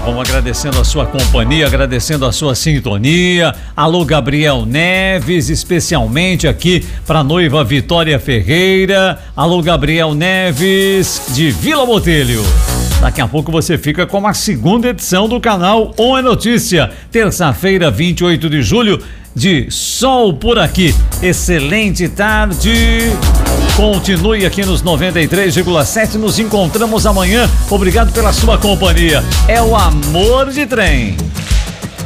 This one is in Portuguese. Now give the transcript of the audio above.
vamos agradecendo a sua companhia, agradecendo a sua sintonia. Alô, Gabriel Neves, especialmente aqui para noiva Vitória Ferreira. Alô, Gabriel Neves, de Vila Botelho. Daqui a pouco você fica com a segunda edição do canal On é Notícia. Terça-feira, 28 de julho, de sol por aqui. Excelente tarde. Continue aqui nos 93,7. Nos encontramos amanhã. Obrigado pela sua companhia. É o Amor de Trem.